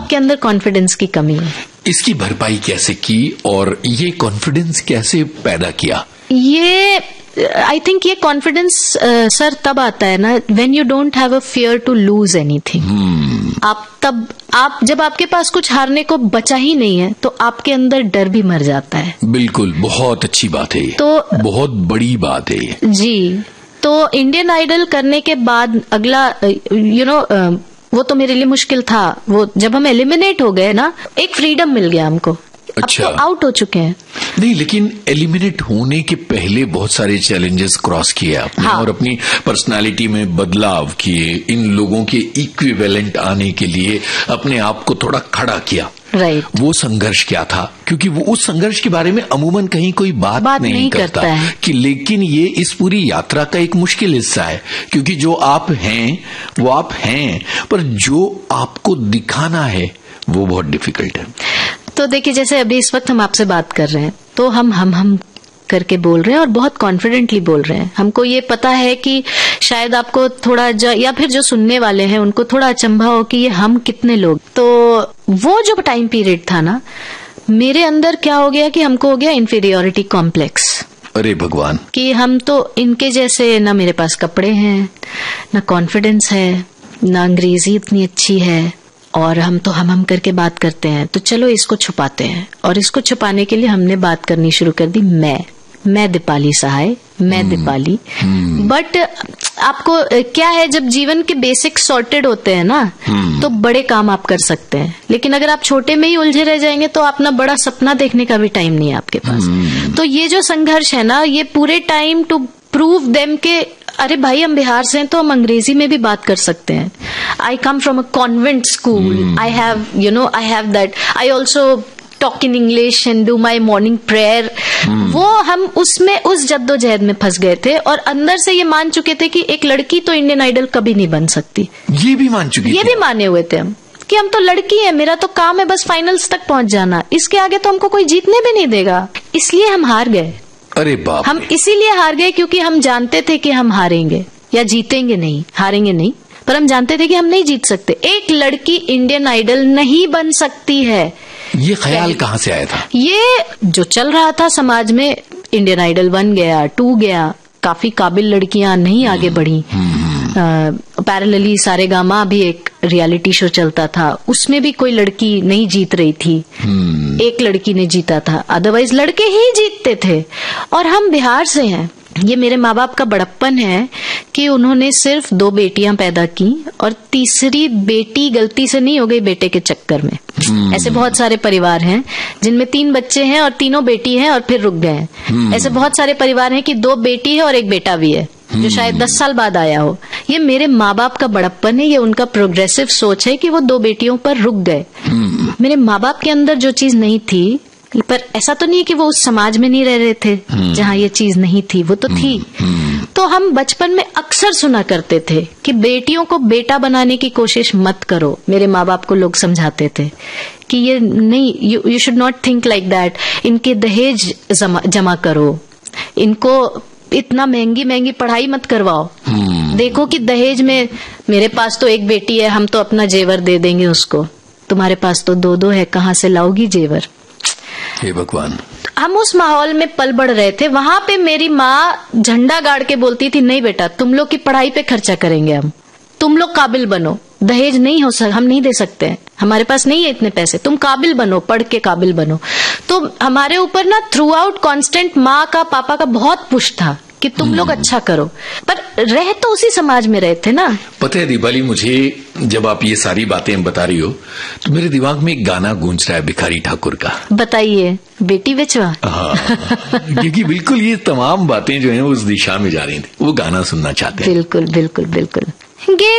आपके अंदर कॉन्फिडेंस की कमी है। इसकी भरपाई कैसे की और ये कॉन्फिडेंस कैसे पैदा किया? ये आई थिंक ये कॉन्फिडेंस सर तब आता है ना when you don't have a fear to lose anything. आप जब आपके पास कुछ हारने को बचा ही नहीं है तो आपके अंदर डर भी मर जाता है। बिल्कुल, बहुत अच्छी बात है ये, तो बहुत बड़ी बात है ये जी। तो इंडियन आइडल करने के बाद अगला वो तो मेरे लिए मुश्किल था। वो जब हम एलिमिनेट हो गए ना, एक फ्रीडम मिल गया हमको। अच्छा, अब तो आउट हो चुके हैं। नहीं, लेकिन एलिमिनेट होने के पहले बहुत सारे चैलेंजेस क्रॉस किए आपने। हाँ। और अपनी पर्सनालिटी में बदलाव किए, इन लोगों के इक्विवेलेंट आने के लिए अपने आप को थोड़ा खड़ा किया। राइट। वो संघर्ष क्या था? क्योंकि वो उस संघर्ष के बारे में अमूमन कहीं कोई बात नहीं करता है कि, लेकिन ये इस पूरी यात्रा का एक मुश्किल हिस्सा है। क्योंकि जो आप हैं वो आप हैं, पर जो आपको दिखाना है वो बहुत डिफिकल्ट है। तो देखिए, जैसे अभी इस वक्त हम आपसे बात कर रहे हैं तो हम करके बोल रहे हैं और बहुत कॉन्फिडेंटली बोल रहे हैं। हमको ये पता है कि शायद आपको थोड़ा या फिर जो सुनने वाले हैं उनको थोड़ा अचंभा हो कि ये हम कितने लोग। तो वो जो टाइम पीरियड था ना, मेरे अंदर क्या हो गया कि हमको हो गया इंफीरियोरिटी कॉम्प्लेक्स। अरे भगवान, कि हम तो इनके जैसे, ना मेरे पास कपड़े हैं, ना कॉन्फिडेंस है, ना अंग्रेजी इतनी अच्छी है, और हम तो हम करके बात करते हैं, तो चलो इसको छुपाते हैं। और इसको छुपाने के लिए हमने बात करनी शुरू कर दी, मैं दीपाली सहाय, मैं दीपाली। बट आपको क्या है, जब जीवन के बेसिक सॉर्टेड होते हैं ना, तो बड़े काम आप कर सकते हैं। लेकिन अगर आप छोटे में ही उलझे रह जाएंगे तो अपना बड़ा सपना देखने का भी टाइम नहीं है आपके पास। तो ये जो संघर्ष है ना, ये पूरे टाइम टू प्रूव देम के अरे भाई हम बिहार से हैं तो हम अंग्रेजी में भी बात कर सकते हैं। आई come from a convent school, I have that, I also talk in English and do my morning prayer. वो हम उसमें उस जद्दोजहद में फंस गए थे और अंदर से ये मान चुके थे कि एक लड़की तो इंडियन आइडल कभी नहीं बन सकती। ये भी माने हुए थे हम कि हम तो लड़की है, मेरा तो काम है बस फाइनल्स तक पहुंच जाना, इसके आगे तो हमको कोई जीतने भी नहीं देगा। इसलिए हम हार गए। अरे बाप, हम इसीलिए हार गए क्योंकि हम जानते थे कि हम हारेंगे या जीतेंगे नहीं, हारेंगे नहीं, पर हम जानते थे कि हम नहीं जीत सकते। एक लड़की इंडियन आइडल नहीं बन सकती है। ये ख्याल कहाँ से आया था? ये जो चल रहा था समाज में, इंडियन आइडल 1 गया, 2 गया, काफी काबिल लड़कियां नहीं आगे बढ़ी। पैरेलली सारेगामा भी एक रियलिटी शो चलता था, उसमें भी कोई लड़की नहीं जीत रही थी। एक लड़की ने जीता था, अदरवाइज लड़के ही जीतते थे। और हम बिहार से हैं, ये मेरे माँ बाप का बड़प्पन है कि उन्होंने सिर्फ 2 बेटियां पैदा की और तीसरी बेटी गलती से नहीं हो गई बेटे के चक्कर में। ऐसे बहुत सारे परिवार हैं जिनमें 3 बच्चे हैं और तीनों बेटी हैं और फिर रुक गए हैं। ऐसे बहुत सारे परिवार हैं कि 2 बेटी है और 1 बेटा भी है जो शायद 10 साल बाद आया हो। ये मेरे माँ बाप का बड़प्पन है, ये उनका प्रोग्रेसिव सोच है कि वो 2 बेटियों पर रुक गए। मेरे माँ बाप के अंदर जो चीज नहीं थी, पर ऐसा तो नहीं है कि वो उस समाज में नहीं रह रहे थे जहाँ ये चीज नहीं थी, वो तो थी। तो हम बचपन में अक्सर सुना करते थे कि बेटियों को बेटा बनाने की कोशिश मत करो। मेरे माँ बाप को लोग समझाते थे कि ये नहीं, you should not think like that, इनके दहेज जमा करो, इनको इतना महंगी पढ़ाई मत करवाओ। देखो कि दहेज में, मेरे पास तो 1 बेटी है, हम तो अपना जेवर दे देंगे उसको, तुम्हारे पास तो 2 है, कहाँ से लाओगी जेवर? हे भगवान। हम उस माहौल में पल बढ़ रहे थे। वहां पे मेरी माँ झंडा गाड़ के बोलती थी, नहीं बेटा, तुम लोग की पढ़ाई पे खर्चा करेंगे हम, तुम लोग काबिल बनो, दहेज नहीं हो हम नहीं दे सकते, हमारे पास नहीं है इतने पैसे, तुम काबिल बनो, पढ़ के काबिल बनो। तो हमारे ऊपर ना थ्रू आउट कॉन्स्टेंट माँ का, पापा का बहुत पुश था कि तुम लोग अच्छा करो, पर रह तो उसी समाज में रहे थे ना। पता है दीपाली, मुझे जब आप ये सारी बातें बता रही हो तो मेरे दिमाग में एक गाना गूंज रहा है भिखारी ठाकुर का। बताइए। बेटी बेचवा। हाँ, क्योंकि बिल्कुल ये तमाम बातें जो हैं उस दिशा में जा रही थी, वो गाना सुनना चाहते हैं। बिल्कुल बिल्कुल बिल्कुल।